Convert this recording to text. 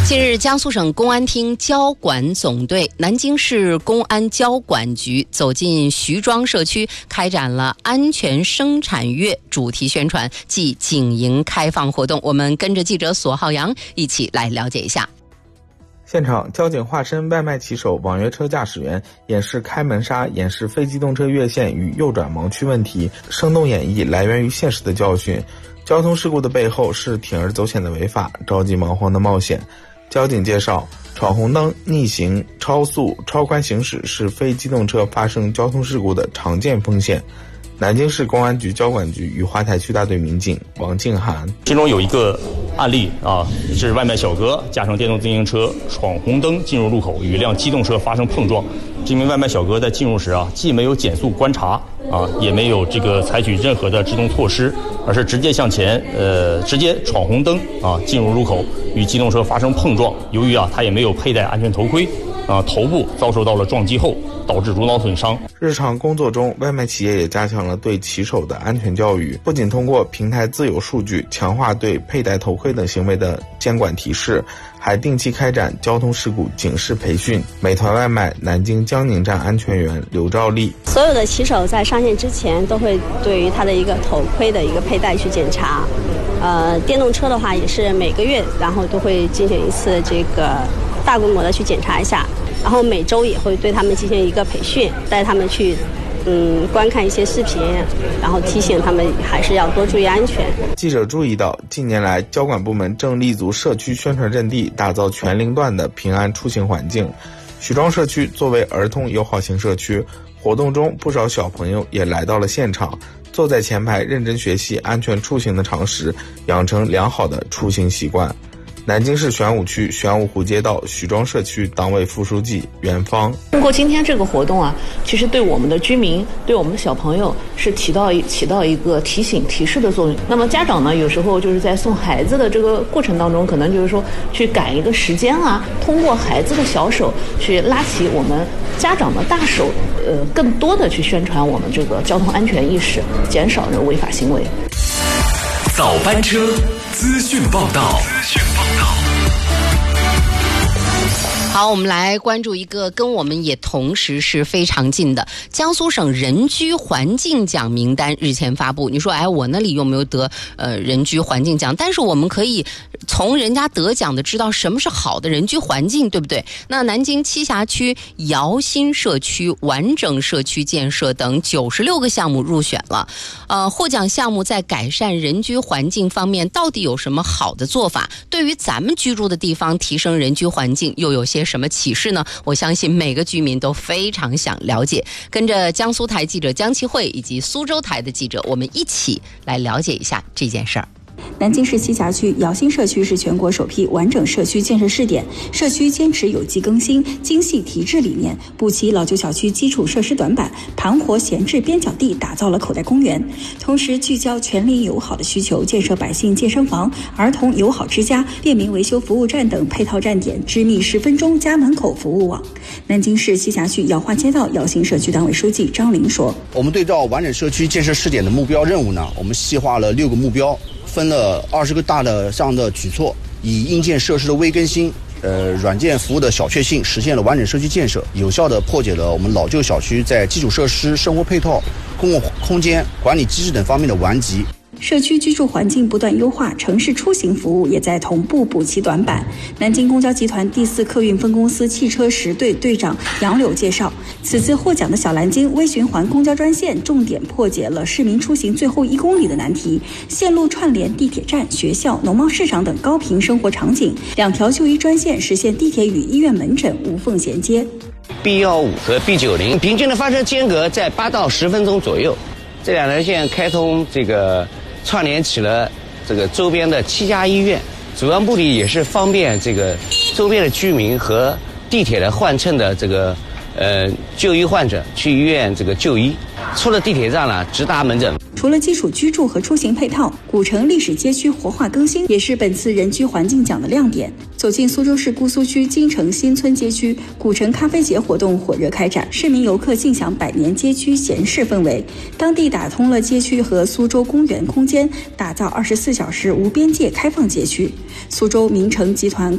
近日，江苏省公安厅交管总队、南京市公安交管局走进徐庄社区，开展了安全生产月主题宣传暨警营开放活动。我们跟着记者索浩洋一起来了解一下。 现场，交警化身外卖骑手、网约车驾驶员，演示开门杀，演示非机动车越线与右转盲区问题，生动演绎来源于现实的教训。交通事故的背后是铤而走险的违法，着急忙慌的冒险。交警介绍，闯红灯、逆行、超速、超宽行驶是非机动车发生交通事故的常见风险。南京市公安局交管局雨花台区大队民警王静涵， 其中有一个案例是外卖小哥驾乘电动自行车闯红灯进入路口，与一辆机动车发生碰撞。这名外卖小哥在进入时既没有减速观察也没有采取任何的制动措施，而是直接向前直接闯红灯进入路口，与机动车发生碰撞。由于他也没有佩戴安全头盔头部遭受到了撞击后，导致颅脑损伤。 日常工作中，外卖企业也加强了对骑手的安全教育，不仅通过平台自有数据强化对佩戴头盔等行为的监管提示，还定期开展交通事故警示培训。美团外卖南京江宁站安全员刘兆丽， 所有的骑手在上线之前都会对于他的一个头盔的一个佩戴去检查。电动车的话也是每个月然后都会进行一次这个大规模的去检查一下，然后每周也会对他们进行一个培训，带他们去观看一些视频，然后提醒他们还是要多注意安全。 记者注意到，近年来交管部门正立足社区宣传阵地，打造全龄段的平安出行环境。徐庄社区作为儿童友好型社区，活动中不少小朋友也来到了现场，坐在前排认真学习安全出行的常识，养成良好的出行习惯。南京市玄武区玄武湖街道徐庄社区党委副书记袁芳， 通过今天这个活动其实对我们的居民、对我们的小朋友是起到一个提醒、提示的作用。那么家长呢，有时候就是在送孩子的这个过程当中，可能就是说去赶一个时间通过孩子的小手去拉起我们家长的大手，更多的去宣传我们这个交通安全意识，减少这违法行为。 早班车资讯报道。 好，我们来关注一个跟我们也同时是非常近的江苏省人居环境奖名单日前发布。你说我那里有没有得人居环境奖？但是我们可以从人家得奖的知道什么是好的人居环境，对不对？那南京栖霞区姚新社区完整社区建设等96个项目入选了。获奖项目在改善人居环境方面到底有什么好的做法？对于咱们居住的地方提升人居环境又有些什么启示呢？我相信每个居民都非常想了解。跟着江苏台记者江其慧以及苏州台的记者，我们一起来了解一下这件事儿。 南京市栖霞区姚新社区是全国首批完整社区建设试点，社区坚持有机更新、精细提质理念，补齐老旧小区基础设施短板，盘活闲置边角地，打造了口袋公园。同时聚焦全龄友好的需求，建设百姓健身房、儿童友好之家、便民维修服务站等配套站点，织密10分钟家门口服务网。南京市栖霞区姚化街道姚新社区党委书记张林说：“ 我们对照完整社区建设试点的目标任务呢，我们细化了6个目标。分了20个大的项的举措，以硬件设施的微更新、软件服务的小确幸，实现了完整社区建设，有效地破解了我们老旧小区在基础设施、生活配套、公共空间管理机制等方面的顽疾。” 社区居住环境不断优化，城市出行服务也在同步补齐短板。南京公交集团第4客运分公司汽车10队队长杨柳介绍，此次获奖的小蓝鲸微循环公交专线重点破解了市民出行最后1公里的难题，线路串联地铁站、学校、农贸市场等高频生活场景，2条就医专线实现地铁与医院门诊无缝衔接。 B15和 B90平均的发车间隔在8到10分钟左右，这2条线开通串联起了周边的7家医院，主要目的也是方便周边的居民和地铁的换乘的就医患者去医院就医。出了地铁站了，直达门诊。 除了基础居住和出行配套，古城历史街区活化更新也是本次人居环境奖的亮点。走进苏州市姑苏区金城新村街区，古城咖啡节活动火热开展，市民游客尽享100年街区闲适氛围。当地打通了街区和苏州公园空间，打造24小时无边界开放街区。苏州名城集团